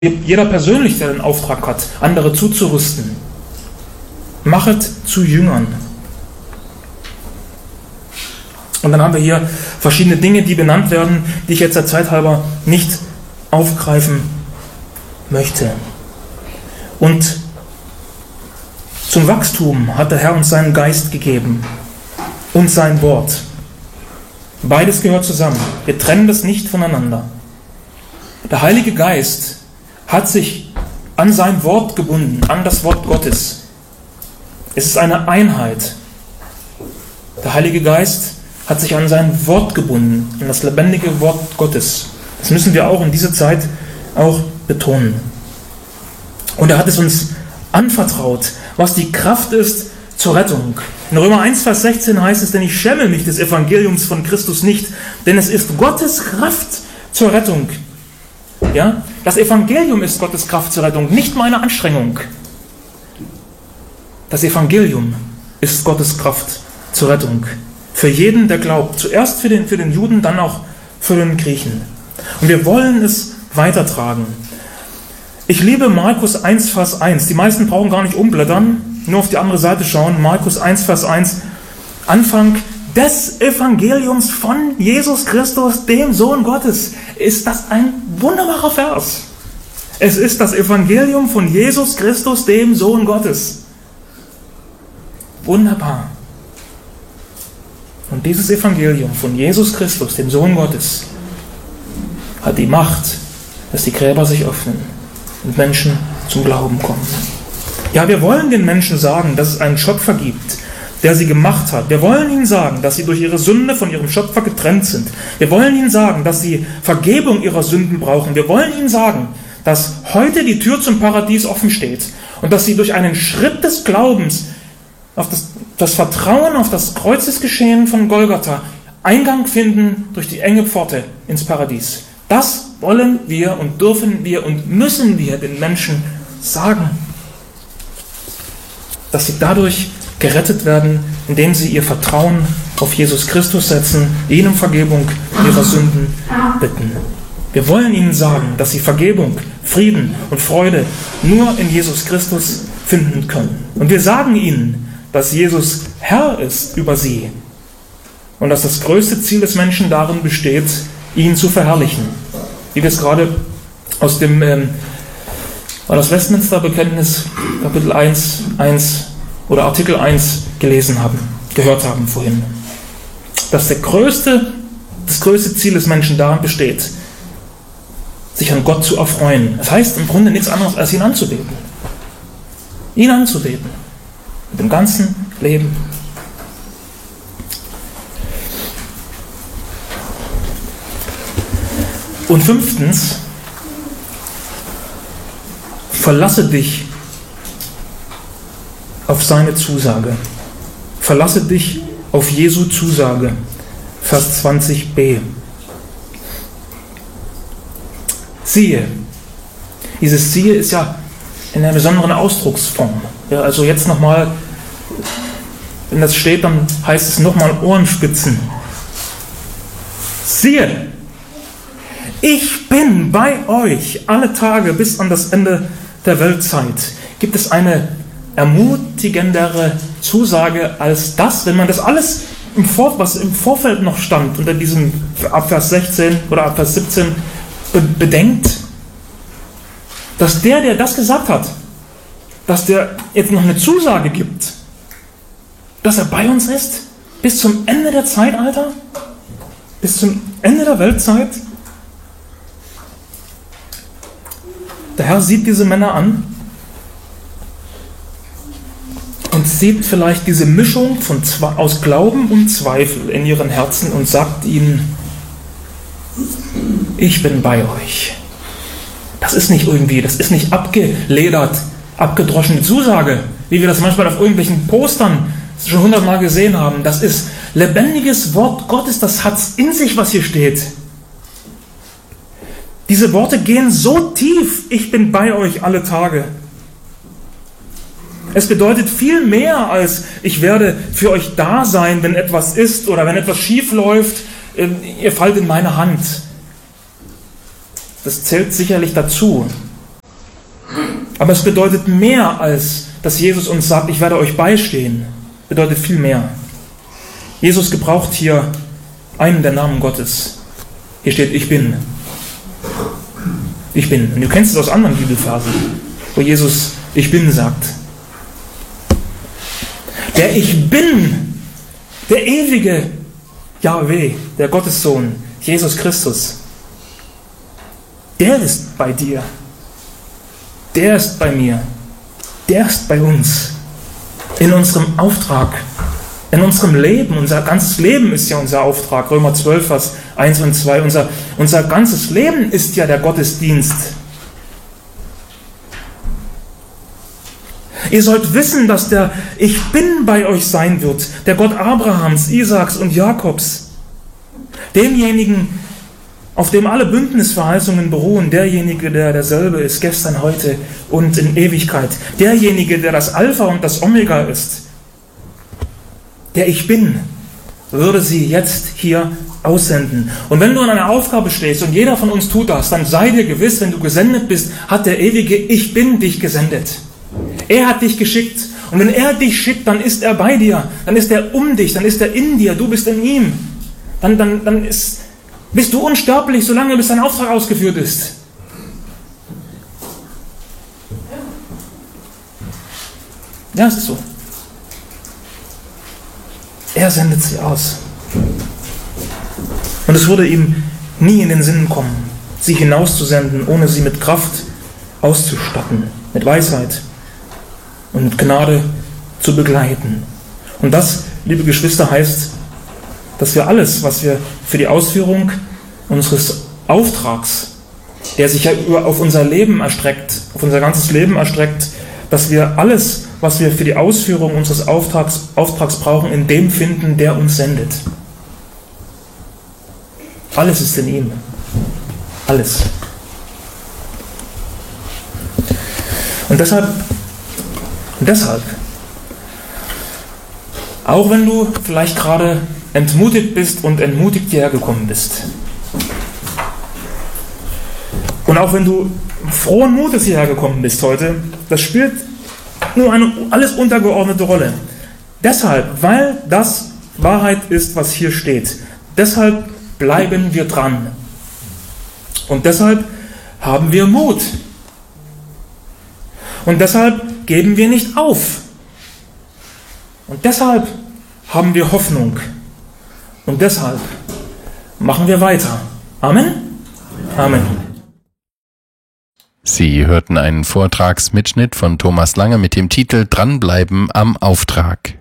jeder persönlich, der den Auftrag hat, andere zuzurüsten. Machet zu Jüngern. Und dann haben wir hier verschiedene Dinge, die benannt werden, die ich jetzt der Zeit halber nicht aufgreifen möchte. Und zum Wachstum hat der Herr uns seinen Geist gegeben und sein Wort. Beides gehört zusammen. Wir trennen das nicht voneinander. Der Heilige Geist hat sich an sein Wort gebunden, an das Wort Gottes. Es ist eine Einheit. Der Heilige Geist hat sich an sein Wort gebunden, an das lebendige Wort Gottes. Das müssen wir auch in dieser Zeit auch betonen. Und er hat es uns anvertraut, was die Kraft ist zur Rettung. In Römer 1, Vers 16 heißt es, denn ich schäme mich des Evangeliums von Christus nicht, denn es ist Gottes Kraft zur Rettung. Ja? Das Evangelium ist Gottes Kraft zur Rettung, nicht meine Anstrengung. Das Evangelium ist Gottes Kraft zur Rettung. Für jeden, der glaubt. Zuerst für den Juden, dann auch für den Griechen. Und wir wollen es weitertragen. Ich liebe Markus 1, Vers 1. Die meisten brauchen gar nicht umblättern, nur auf die andere Seite schauen. Markus 1, Vers 1. Anfang des Evangeliums von Jesus Christus, dem Sohn Gottes. Ist das ein wunderbarer Vers? Es ist das Evangelium von Jesus Christus, dem Sohn Gottes. Wunderbar. Und dieses Evangelium von Jesus Christus, dem Sohn Gottes, hat die Macht, dass die Gräber sich öffnen und Menschen zum Glauben kommen. Ja, wir wollen den Menschen sagen, dass es einen Schöpfer gibt, der sie gemacht hat. Wir wollen ihnen sagen, dass sie durch ihre Sünde von ihrem Schöpfer getrennt sind. Wir wollen ihnen sagen, dass sie Vergebung ihrer Sünden brauchen. Wir wollen ihnen sagen, dass heute die Tür zum Paradies offen steht und dass sie durch einen Schritt des Glaubens auf das Vertrauen auf das Kreuzesgeschehen von Golgatha Eingang finden durch die enge Pforte ins Paradies. Das wollen wir und dürfen wir und müssen wir den Menschen sagen. Dass sie dadurch gerettet werden, indem sie ihr Vertrauen auf Jesus Christus setzen, ihn um Vergebung ihrer Sünden bitten. Wir wollen ihnen sagen, dass sie Vergebung, Frieden und Freude nur in Jesus Christus finden können. Und wir sagen ihnen, dass Jesus Herr ist über sie und dass das größte Ziel des Menschen darin besteht, ihn zu verherrlichen. Wie wir es gerade aus dem das Westminster-Bekenntnis Kapitel 1 oder Artikel 1 gehört haben vorhin. Dass das größte Ziel des Menschen darin besteht, sich an Gott zu erfreuen. Das heißt im Grunde nichts anderes, als ihn anzubeten. Ihn anzubeten. Mit dem ganzen Leben. Und 5. Verlasse dich auf seine Zusage. Verlasse dich auf Jesu Zusage. Vers 20b. Siehe. Dieses Siehe ist ja in einer besonderen Ausdrucksform. Ja, also jetzt nochmal, wenn das steht, dann heißt es nochmal Ohrenspitzen. Siehe, ich bin bei euch alle Tage bis an das Ende der Weltzeit. Gibt es eine ermutigendere Zusage als das, wenn man das alles, was im Vorfeld noch stand, unter diesem ab Vers 16 oder ab Vers 17 bedenkt, dass der das gesagt hat, dass der jetzt noch eine Zusage gibt, dass er bei uns ist, bis zum Ende der Zeitalter, bis zum Ende der Weltzeit. Der Herr sieht diese Männer an und sieht vielleicht diese Mischung aus Glauben und Zweifel in ihren Herzen und sagt ihnen, ich bin bei euch. Das ist nicht abgeledert, abgedroschene Zusage, wie wir das manchmal auf irgendwelchen Postern schon 100-mal gesehen haben. Das ist lebendiges Wort Gottes, das hat in sich, was hier steht. Diese Worte gehen so tief, ich bin bei euch alle Tage. Es bedeutet viel mehr als, ich werde für euch da sein, wenn etwas ist oder wenn etwas schief läuft, ihr fallt in meine Hand. Das zählt sicherlich dazu. Aber es bedeutet mehr, als dass Jesus uns sagt, ich werde euch beistehen. Bedeutet viel mehr. Jesus gebraucht hier einen der Namen Gottes. Hier steht, ich bin. Ich bin. Und du kennst es aus anderen Bibelversen, wo Jesus, ich bin, sagt. Der Ich Bin, der ewige Jahwe, der Gottessohn, Jesus Christus, der ist bei dir. Der ist bei mir. Der ist bei uns. In unserem Auftrag. In unserem Leben. Unser ganzes Leben ist ja unser Auftrag. Römer 12, Vers 1 und 2. Unser ganzes Leben ist ja der Gottesdienst. Ihr sollt wissen, dass der Ich Bin bei euch sein wird. Der Gott Abrahams, Isaaks und Jakobs. Demjenigen, auf dem alle Bündnisverheißungen beruhen, derjenige, der derselbe ist, gestern, heute und in Ewigkeit. Derjenige, der das Alpha und das Omega ist. Der Ich Bin, würde sie jetzt hier aussenden. Und wenn du an einer Aufgabe stehst und jeder von uns tut das, dann sei dir gewiss, wenn du gesendet bist, hat der ewige Ich Bin dich gesendet. Er hat dich geschickt. Und wenn er dich schickt, dann ist er bei dir. Dann ist er um dich, dann ist er in dir, du bist in ihm. Dann bist du unsterblich, solange bis dein Auftrag ausgeführt ist. Ja, es ist so. Er sendet sie aus. Und es würde ihm nie in den Sinn kommen, sie hinauszusenden, ohne sie mit Kraft auszustatten, mit Weisheit und mit Gnade zu begleiten. Und das, liebe Geschwister, heißt, dass wir alles, was wir für die Ausführung unseres Auftrags, der sich ja auf unser Leben erstreckt, auf unser ganzes Leben erstreckt, dass wir alles, was wir für die Ausführung unseres Auftrags brauchen, in dem finden, der uns sendet. Alles ist in ihm. Alles. Und deshalb, auch wenn du vielleicht gerade entmutigt bist und entmutigt hierher gekommen bist, und auch wenn du frohen Mutes hierher gekommen bist heute, das spielt nur eine alles untergeordnete Rolle. Deshalb, weil das Wahrheit ist, was hier steht, deshalb bleiben wir dran. Und deshalb haben wir Mut. Und deshalb geben wir nicht auf. Und deshalb haben wir Hoffnung. Und deshalb machen wir weiter. Amen? Amen. Sie hörten einen Vortragsmitschnitt von Thomas Lange mit dem Titel Dranbleiben am Auftrag.